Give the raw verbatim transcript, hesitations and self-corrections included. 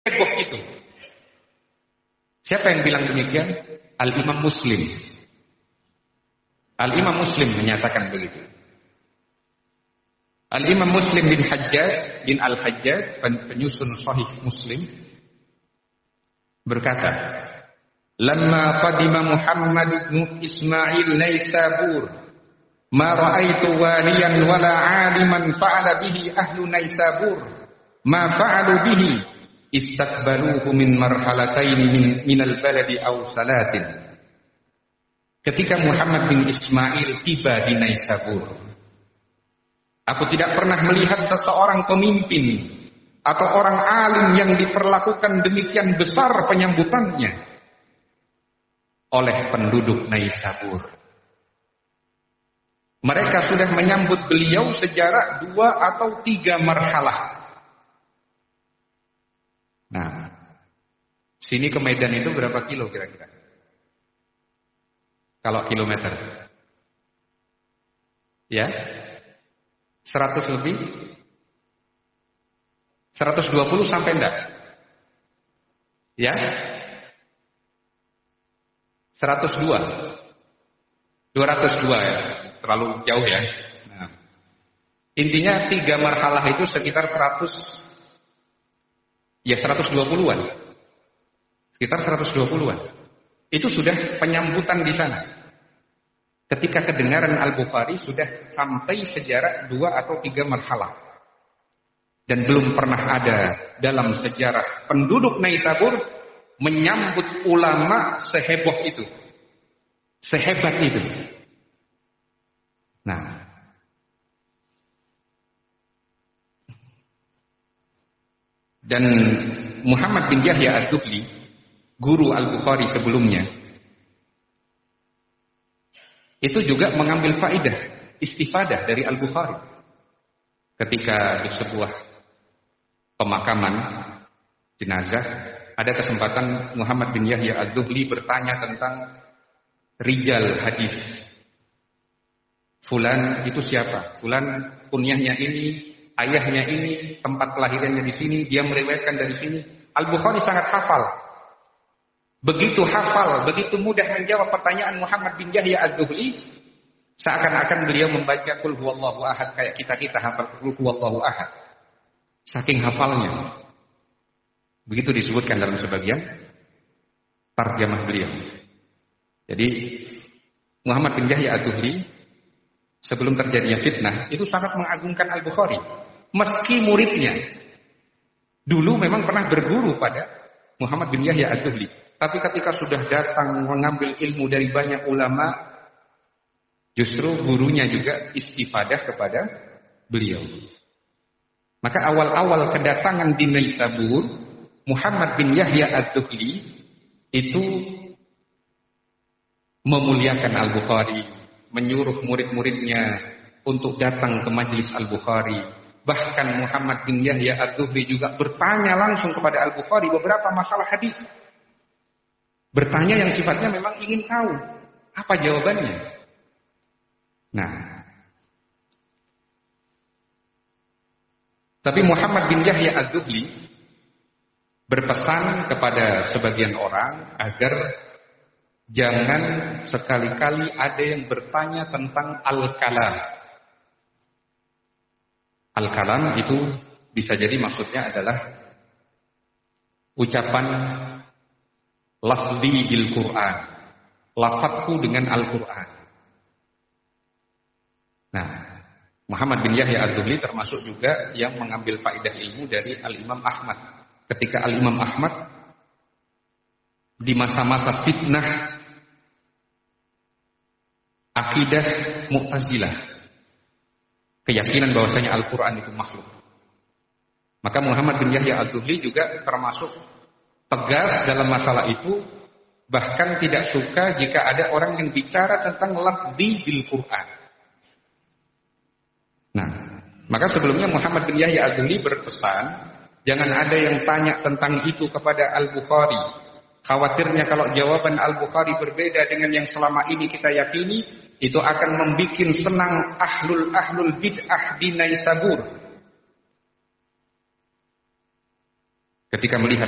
seheboh itu. Siapa yang bilang demikian? Al-Imam Muslim. Al-Imam Muslim menyatakan begitu. Al-Imam Muslim bin Hajjaj bin Al-Hajjaj, penyusun Sahih Muslim, berkata, "Lamma qadima Muhammad bin Ismail Naisabur, ma ra'aitu waliyan wala 'aliman fa'ala bihi ahlu Naisabur, ma fa'alu bihi istaqbaluhu min marhalatayn min minal baladi aw salatin." Ketika Muhammad bin Ismail tiba di Naisabur, aku tidak pernah melihat seseorang pemimpin atau orang alim yang diperlakukan demikian besar penyambutannya oleh penduduk Naisabur. Mereka sudah menyambut beliau sejarak dua atau tiga marhalah. Nah, sini ke Medan itu berapa kilo kira-kira? Kalau kilometer? Ya? seratus lebih? seratus dua puluh sampai enggak? Ya? seratus dua? dua ratus dua ya? Terlalu jauh ya? Nah. Intinya tiga marhalah itu sekitar seratus, ya seratus dua puluhan. Sekitar seratus dua puluhan. Itu sudah penyambutan di sana. Ketika kedengaran Al-Bukhari sudah sampai sejarah dua atau tiga marhalah. Dan belum pernah ada dalam sejarah penduduk Naisabur menyambut ulama seheboh itu. Sehebat itu. Nah. Dan Muhammad bin Yahya Az-Zuhli, guru Al-Bukhari sebelumnya, itu juga mengambil faidah, istifadah dari Al-Bukhari. Ketika di sebuah pemakaman jenazah, ada kesempatan Muhammad bin Yahya Az-Zuhli bertanya tentang rijal hadis. Fulan itu siapa? Fulan kunyahnya ini, ayahnya ini, tempat kelahirannya di sini, dia meriwayatkan dari sini. Al-Bukhari sangat hafal. Begitu hafal, begitu mudah menjawab pertanyaan Muhammad bin Yahya Az-Zuhli, seakan-akan beliau membaca Qul huwallahu ahad kayak kita-kita hafal Qul huwallahu ahad. Saking hafalnya. Begitu disebutkan dalam sebagian tarjamah beliau. Jadi Muhammad bin Yahya Az-Zuhli sebelum terjadinya fitnah itu sangat mengagungkan Al-Bukhari. Meski muridnya dulu memang pernah berguru pada Muhammad bin Yahya Az-Zuhli. Tapi ketika sudah datang mengambil ilmu dari banyak ulama, justru gurunya juga istifadah kepada beliau. Maka awal-awal kedatangan di Naisabur, Muhammad bin Yahya Az-Zuhli itu memuliakan Al-Bukhari, menyuruh murid-muridnya untuk datang ke majelis Al-Bukhari. Bahkan Muhammad bin Yahya Az-Zuhli juga bertanya langsung kepada Al-Bukhari beberapa masalah hadis. Bertanya yang sifatnya memang ingin tahu apa jawabannya. Nah, tapi Muhammad bin Yahya Az-Zuhli berpesan kepada sebagian orang agar jangan sekali-kali ada yang bertanya tentang al-kalam. Al-kalam itu bisa jadi maksudnya adalah ucapan lafzi bil Quran, lafadzku dengan Al-Quran. Nah, Muhammad bin Yahya Az-Zuhli termasuk juga yang mengambil faedah ilmu dari Al-Imam Ahmad. Ketika Al-Imam Ahmad di masa-masa fitnah akidah Mu'tazilah, keyakinan bahwasanya Al-Quran itu makhluk. Maka Muhammad bin Yahya Az-Zuhli juga termasuk tegas dalam masalah itu, bahkan tidak suka jika ada orang yang bicara tentang lafzi bil Quran. Nah, maka sebelumnya Muhammad bin Yahya Az-Zuhli berpesan, jangan ada yang tanya tentang itu kepada Al-Bukhari. Khawatirnya kalau jawaban Al-Bukhari berbeda dengan yang selama ini kita yakini, itu akan membuat senang ahlul-ahlul bid'ah di Naisabur. Ketika melihat